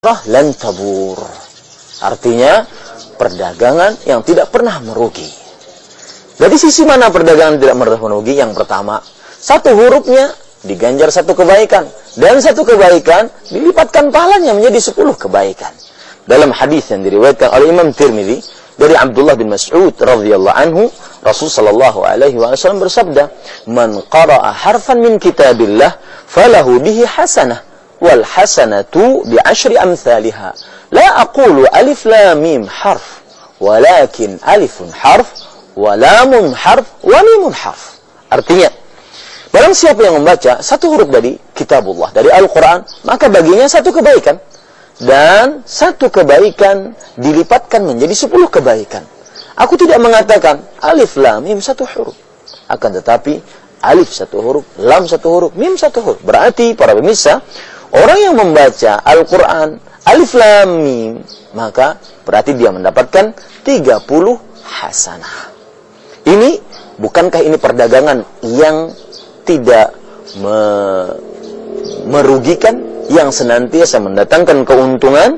lan tabur. Artinya perdagangan yang tidak pernah merugi. Dari sisi mana perdagangan tidak pernah merugi? Yang pertama, satu hurufnya diganjar satu kebaikan, dan satu kebaikan dilipatkan pahalanya menjadi 10 kebaikan. Dalam hadis yang diriwayatkan oleh Imam Tirmidzi dari Abdullah bin Mas'ud radhiyallahu anhu, Rasul sallallahu alaihi wasallam bersabda, "Man qara'a harfan min kitabillah falahu bihi hasanah wal hasanatu bi 10 amsalha. La aqulu alif lam mim harf, walakin alifun harf wa lamun harf wa mimun harf." Artinya, barang siapa yang membaca satu huruf dari kitabullah, dari Al-Quran, maka baginya satu kebaikan. Dan satu kebaikan dilipatkan menjadi 10 kebaikan. Aku tidak mengatakan alif lam mim satu huruf. Akan tetapi alif satu huruf, lam satu huruf, mim satu huruf. Berarti para pemirsa, orang yang membaca Al-Quran alif lam mim, maka berarti dia mendapatkan 30 hasanah. Ini, bukankah ini perdagangan yang tidak merugikan, yang senantiasa mendatangkan keuntungan?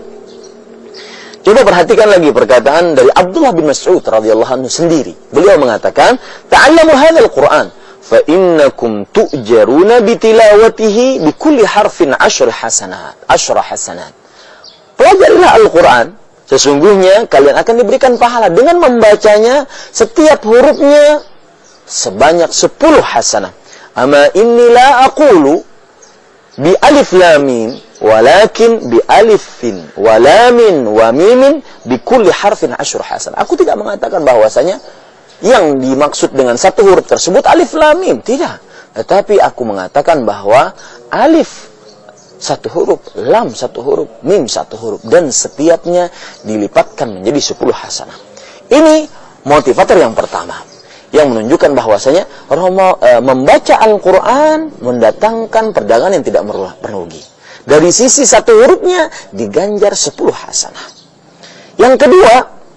Coba perhatikan lagi perkataan dari Abdullah bin Mas'ud radhiyallahu anhu sendiri. Beliau mengatakan, "Ta'allamu hadzal Qur'an fa innakum tu'jaruna bi tilawatihi bi kulli harfin 10 hasanat." Pelajarilah Al-Qur'an, sesungguhnya kalian akan diberikan pahala dengan membacanya setiap hurufnya sebanyak 10 hasanah. Ama inni la aqulu bi alif lam mim, walakin bi alifin wa lamin wa mimin bi kulli harfin 10 hasanah. Aku tidak mengatakan bahwasanya yang dimaksud dengan satu huruf tersebut alif lam mim, tidak. Tetapi aku mengatakan bahwa alif satu huruf, lam satu huruf, mim satu huruf, dan setiapnya dilipatkan menjadi 10 hasanah. Ini motivator yang pertama, yang menunjukkan bahwasanya membaca Al-Quran mendatangkan perdagangan yang tidak merugi. Dari sisi satu hurufnya diganjar 10 hasanah. Yang kedua,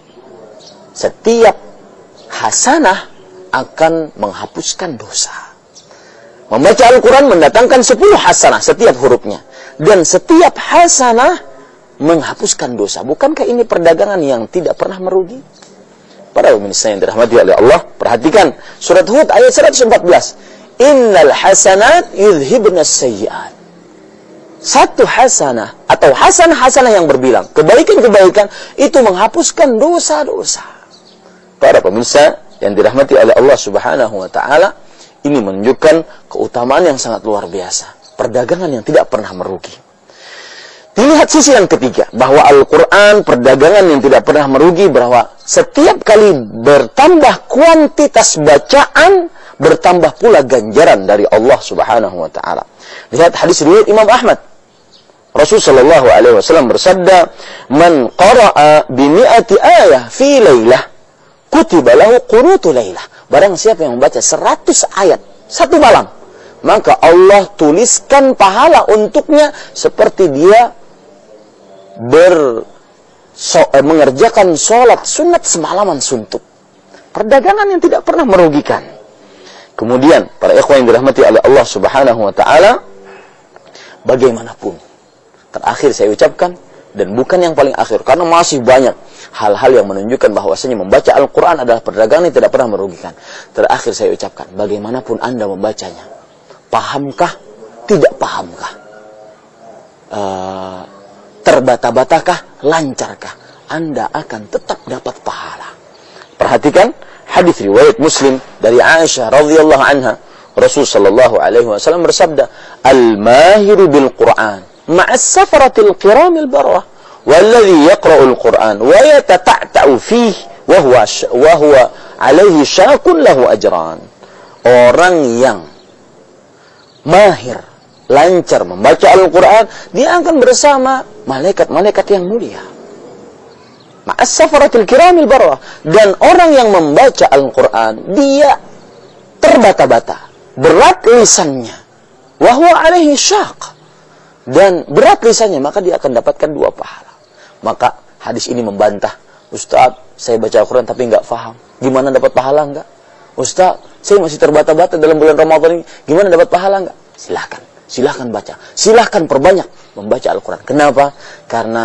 setiap hasanah akan menghapuskan dosa. Membaca Al-Quran mendatangkan 10 hasanah setiap hurufnya. Dan setiap hasanah menghapuskan dosa. Bukankah ini perdagangan yang tidak pernah merugi? Para pemirsa yang dirahmati oleh Allah, perhatikan surat Hud ayat 114. Innal hasanat yudhibnas sayyi'at. Satu hasanah atau hasanah-hasanah yang berbilang, kebaikan-kebaikan itu menghapuskan dosa-dosa. Para pemirsa yang dirahmati oleh Allah Subhanahu wa taala, ini menunjukkan keutamaan yang sangat luar biasa. Perdagangan yang tidak pernah merugi. Dilihat sisi yang ketiga, bahwa Al-Quran perdagangan yang tidak pernah merugi, bahwa setiap kali bertambah kuantitas bacaan, bertambah pula ganjaran dari Allah Subhanahu wa taala. Lihat hadis riwayat Imam Ahmad. Rasul sallallahu alaihi wasallam bersabda, "Man qara'a bi mi'ati ayah fi lailah, kutiba lahu qunutu lailah." Barang siapa yang membaca 100 ayat satu malam, maka Allah tuliskan pahala untuknya seperti dia mengerjakan sholat sunat semalaman suntuk. Perdagangan yang tidak pernah merugikan. Kemudian para ikhwan yang dirahmati oleh Allah Subhanahu wa taala, bagaimanapun, terakhir saya ucapkan, dan bukan yang paling akhir, karena masih banyak hal-hal yang menunjukkan bahwasanya membaca Al-Quran adalah perdagangan yang tidak pernah merugikan. Terakhir saya ucapkan, bagaimanapun Anda membacanya, pahamkah, tidak pahamkah, terbata-batakah, lancarkah, Anda akan tetap dapat pahala. Perhatikan hadis riwayat Muslim dari Aisyah radhiyallahu anha. Rasul sallallahu alaihi wasallam bersabda, "Al-mahiru bil Qur'an ma'as safaratil kiramil barrah, walladhi yaqra'ul Qur'an wa yatata'ta'u fihi wa huwa alaihi syaqun lahu ajran." Orang yang mahir, lancar membaca Al-Quran, dia akan bersama malaikat-malaikat yang mulia. Ma'as safaratil kiramil barrah. Dan orang yang membaca Al-Quran, dia terbata-bata, berat lisannya, wa huwa alaihi syaq, dan berat lisannya, maka dia akan dapatkan 2 pahala. Maka hadis ini membantah, "Ustaz, saya baca Al-Quran tapi nggak faham. Gimana dapat pahala nggak? Ustaz, saya masih terbata-bata dalam bulan Ramadan ini. Gimana dapat pahala nggak?" Silahkan. Silahkan baca. Silahkan perbanyak membaca Al-Quran. Kenapa? Karena